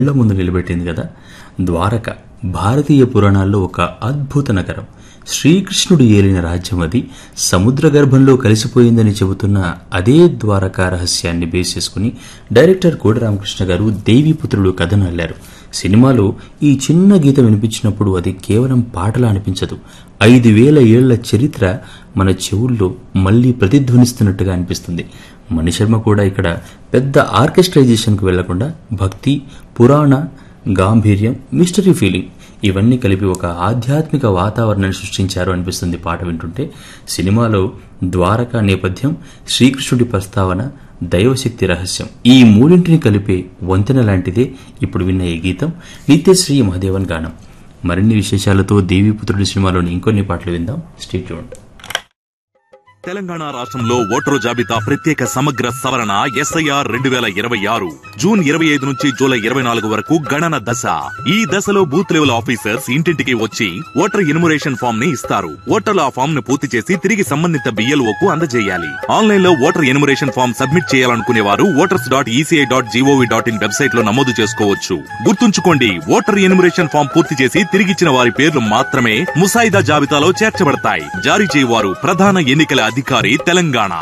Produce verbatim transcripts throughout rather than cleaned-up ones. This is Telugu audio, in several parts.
కళ్ళ ముందు నిలబెట్టింది కదా. ద్వారక భారతీయ పురాణాల్లో ఒక అద్భుత నగరం. శ్రీకృష్ణుడు ఏలిన రాజ్యం అది. సముద్ర గర్భంలో కలిసిపోయిందని చెబుతున్న అదే ద్వారకా రహస్యాన్ని బేస్ చేసుకుని డైరెక్టర్ కోడి రామకృష్ణ గారు దేవీపుత్రుడు కథను అల్లారు. సినిమాలో ఈ చిన్న గీత వినిపించినప్పుడు అది కేవలం పాటలా అనిపించదు. ఐదు వేల ఏళ్ల చరిత్ర మన చెవుల్లో మళ్లీ ప్రతిధ్వనిస్తున్నట్టుగా అనిపిస్తుంది. మణిశర్మ కూడా ఇక్కడ పెద్ద ఆర్కెస్ట్రైజేషన్కు వెళ్లకుండా భక్తి, పురాణ గాంభీర్యం, మిస్టరీ ఫీలింగ్ ఇవన్నీ కలిపి ఒక ఆధ్యాత్మిక వాతావరణాన్ని సృష్టించారు అనిపిస్తుంది పాట వింటుంటే. సినిమాలో ద్వారకా నేపథ్యం, శ్రీకృష్ణుడి ప్రస్తావన, దైవశక్తి రహస్యం ఈ మూడింటిని కలిపే వంతెన లాంటిదే ఇప్పుడు విన్న ఈ గీతం. నిత్యశ్రీ మహాదేవన్ గానం. మరిన్ని విశేషాలతో దేవీపుత్రుడి సినిమాలోని ఇంకొన్ని పాటలు విందాం. Stay tuned. తెలంగాణ రాష్ట్రంలో ఓటరు జాబితా ప్రత్యేక సమగ్ర సవరణ ఎస్ఐఆర్ రెండు వేల ఇరవై ఆరు జూన్ ఇరవై ఐదు నుంచి జూలై ఇరవై నాలుగు వరకు గణన దశ. ఈ దశలో బూత్ లెవెల్ ఆఫీసర్స్ ఇంటింటికి వచ్చి ఓటర్ ఎన్యుమరేషన్ ఫామ్ ని ఇస్తారు. ఓటర్లు ఆ ఫామ్ ను పూర్తి చేసి తిరిగి సంబంధిత బిఎల్ఓకు అందజేయాలి. ఆన్లైన్ లో ఓటర్ ఎన్యుమరేషన్ ఫామ్ సబ్మిట్ చేయాలనుకునే వారు voters dot ECI dot GOV dot in website లో నమోదు చేసుకోవచ్చు. గుర్తుంచుకోండి, ఓటర్ ఎన్యుమరేషన్ ఫామ్ పూర్తి చేసి తిరిగిచ్చిన వారి పేర్లు మాత్రమే ముసాయిదా జాబితాలో చేర్చబడతాయి. జారీ చేయవారు ప్రధాన ఎన్నికల అధికారి, తెలంగాణ.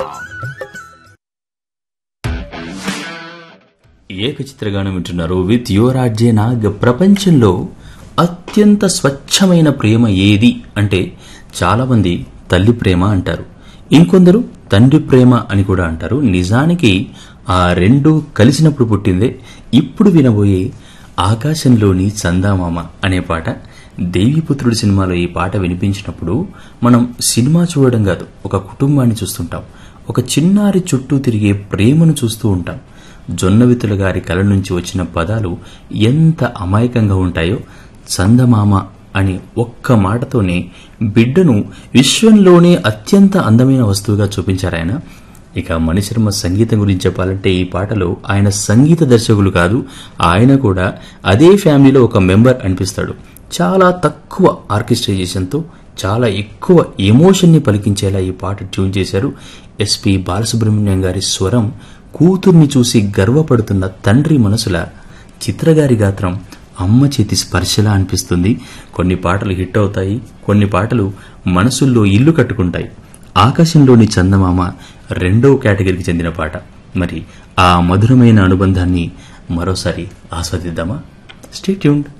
ఏకచిత్రగానం వింటున్నారు విత్ యువరాజ్య నాగ్. ప్రపంచంలో అత్యంత స్వచ్ఛమైన ప్రేమ ఏది అంటే చాలా మంది తల్లి ప్రేమ అంటారు, ఇంకొందరు తండ్రి ప్రేమ అని కూడా అంటారు. నిజానికి ఆ రెండు కలిసినప్పుడు పుట్టిందే ఇప్పుడు వినబోయే ఆకాశంలోని చందామామ అనే పాట. దేవీపుత్రుడి సినిమాలో ఈ పాట వినిపించినప్పుడు మనం సినిమా చూడడం కాదు, ఒక కుటుంబాన్ని చూస్తుంటాం. ఒక చిన్నారి చుట్టూ తిరిగే ప్రేమను చూస్తూ ఉంటాం. జొన్నవితుల గారి కల నుంచి వచ్చిన పదాలు ఎంత అమాయకంగా ఉంటాయో. చందమామ అని ఒక్క మాటతోనే బిడ్డను విశ్వంలోనే అత్యంత అందమైన వస్తువుగా చూపించారాయన. ఇక మణిశర్మ సంగీతం గురించి చెప్పాలంటే ఈ పాటలో ఆయన సంగీత దర్శకులు కాదు, ఆయన కూడా అదే ఫ్యామిలీలో ఒక మెంబర్ అనిపిస్తాడు. చాలా తక్కువ ఆర్కెస్ట్రైజేషన్తో చాలా ఎక్కువ ఎమోషన్ని పలికించేలా ఈ పాట ట్యూన్ చేశారు. ఎస్పి బాలసుబ్రహ్మణ్యం గారి స్వరం కూతుర్ని చూసి గర్వపడుతున్న తండ్రి మనసుల, చిత్రగారి గాత్రం అమ్మ చేతి స్పర్శలా అనిపిస్తుంది. కొన్ని పాటలు హిట్ అవుతాయి, కొన్ని పాటలు మనసుల్లో ఇల్లు కట్టుకుంటాయి. ఆకాశంలోని చందమామ రెండో కేటగిరీకి చెందిన పాట. మరి ఆ మధురమైన అనుబంధాన్ని మరోసారి ఆస్వాదిద్దామా? Stay tuned.